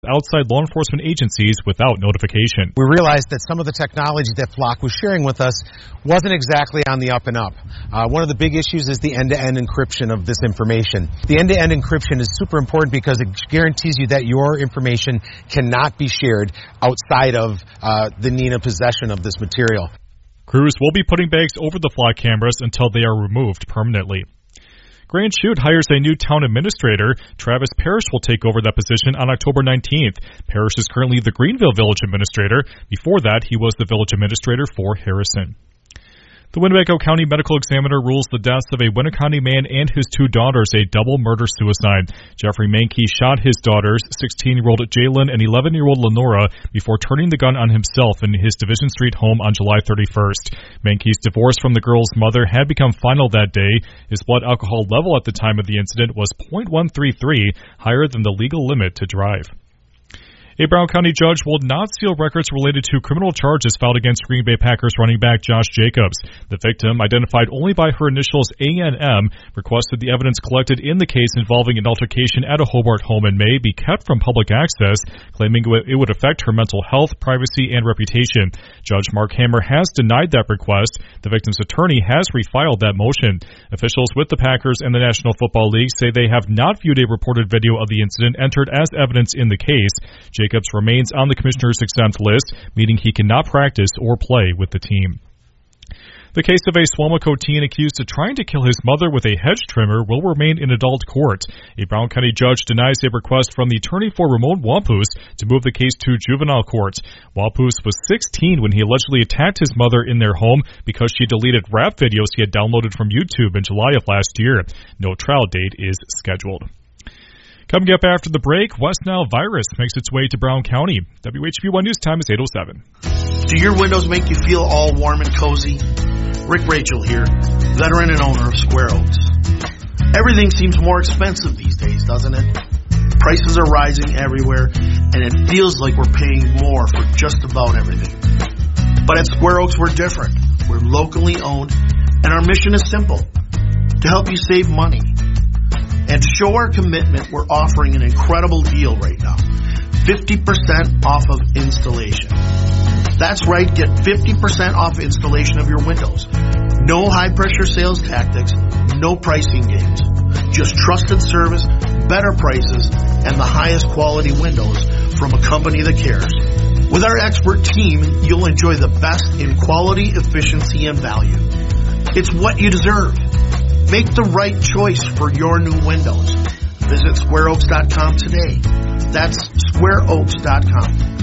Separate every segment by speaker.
Speaker 1: outside law enforcement agencies without notification.
Speaker 2: We realized that some of the technology that Flock was sharing with us wasn't exactly on the up and up. One of the big issues is the end-to-end encryption of this information. The end-to-end encryption is super important because it guarantees you that your information cannot be shared outside of the NENA possession of this material.
Speaker 1: Crews will be putting bags over the Flock cameras until they are removed permanently. Grand Chute hires a new town administrator. Travis Parrish will take over that position on October 19th. Parrish is currently the Greenville Village Administrator. Before that, he was the Village Administrator for Harrison. The Winnebago County Medical Examiner rules the deaths of a Winneconne man and his two daughters a double murder-suicide. Jeffrey Mankey shot his daughters, 16-year-old Jalen and 11-year-old Lenora, before turning the gun on himself in his Division Street home on July 31st. Mankey's divorce from the girl's mother had become final that day. His blood alcohol level at the time of the incident was .133, higher than the legal limit to drive. A Brown County judge will not seal records related to criminal charges filed against Green Bay Packers running back Josh Jacobs. The victim, identified only by her initials A&M, requested the evidence collected in the case involving an altercation at a Hobart home in May be kept from public access, claiming it would affect her mental health, privacy, and reputation. Judge Mark Hammer has denied that request. The victim's attorney has refiled that motion. Officials with the Packers and the National Football League say they have not viewed a reported video of the incident entered as evidence in the case. Jacobs remains on the commissioner's exempt list, meaning he cannot practice or play with the team. The case of a Swamico teen accused of trying to kill his mother with a hedge trimmer will remain in adult court. A Brown County judge denies a request from the attorney for Ramon Wampus to move the case to juvenile court. Wampus was 16 when he allegedly attacked his mother in their home because she deleted rap videos he had downloaded from YouTube in July of last year. No trial date is scheduled. Coming up after the break, West Nile virus makes its way to Brown County. WHB1 News time is 8:07.
Speaker 3: Do your windows make you feel all warm and cozy? Rick Rachel here, veteran and owner of Square Oaks. Everything seems more expensive these days, doesn't it? Prices are rising everywhere, and it feels like we're paying more for just about everything. But at Square Oaks, we're different. We're locally owned, and our mission is simple: to help you save money. And to show our commitment, we're offering an incredible deal right now. 50% off of installation. That's right, get 50% off installation of your windows. No high-pressure sales tactics, no pricing games. Just trusted service, better prices, and the highest quality windows from a company that cares. With our expert team, you'll enjoy the best in quality, efficiency, and value. It's what you deserve. Make the right choice for your new windows. Visit squareoaks.com today. That's squareoaks.com.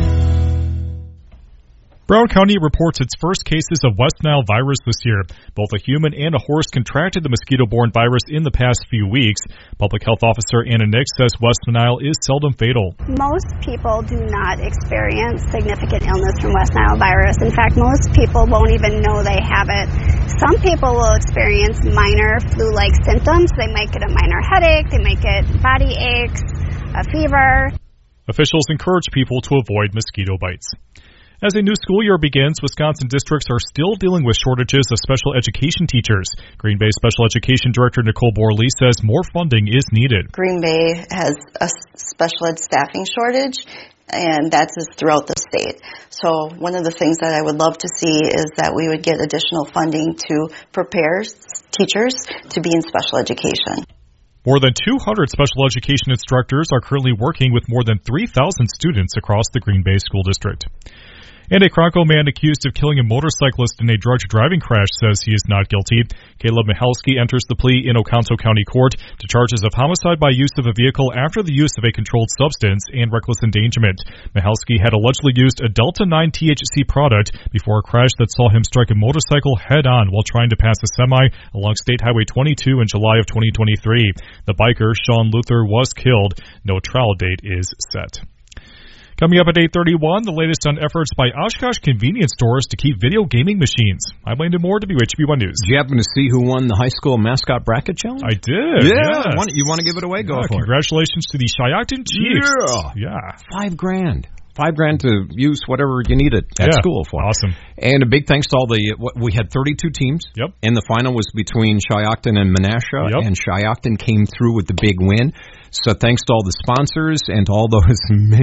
Speaker 1: Brown County reports its first cases of West Nile virus this year. Both a human and a horse contracted the mosquito-borne virus in the past few weeks. Public Health Officer Anna Nix says West Nile is seldom fatal.
Speaker 4: Most people do not experience significant illness from West Nile virus. In fact, most people won't even know they have it. Some people will experience minor flu-like symptoms. They might get a minor headache, they might get body aches, a fever.
Speaker 1: Officials encourage people to avoid mosquito bites. As a new school year begins, Wisconsin districts are still dealing with shortages of special education teachers. Green Bay Special Education Director Nicole Borley says more funding is needed.
Speaker 5: Green Bay has a special ed staffing shortage, and that's throughout the state. So one of the things that I would love to see is that we would get additional funding to prepare teachers to be in special education.
Speaker 1: More than 200 special education instructors are currently working with more than 3,000 students across the Green Bay School District. And a Cronco man accused of killing a motorcyclist in a drunk driving crash says he is not guilty. Caleb Michalski enters the plea in Oconto County Court to charges of homicide by use of a vehicle after the use of a controlled substance and reckless endangerment. Michalski had allegedly used a Delta-9 THC product before a crash that saw him strike a motorcycle head-on while trying to pass a semi along State Highway 22 in July of 2023. The biker, Sean Luther, was killed. No trial date is set. Coming up at 8:31, the latest on efforts by Oshkosh convenience stores to keep video gaming machines. I'm Landon Moore, WHB1 News.
Speaker 6: Did you happen to see who won the high school mascot bracket challenge?
Speaker 1: I did.
Speaker 6: Yeah. Yes. You want to give it away? Go for it.
Speaker 1: Congratulations to the Shiocton Chiefs.
Speaker 6: Yeah. $5,000. $5,000 to use whatever you need it at school for.
Speaker 1: Awesome.
Speaker 6: And a big thanks to all we had 32 teams.
Speaker 1: Yep.
Speaker 6: And the final was between Shiocton and Menasha.
Speaker 1: Yep.
Speaker 6: And Shiocton came through with the big win. So thanks to all the sponsors and to all those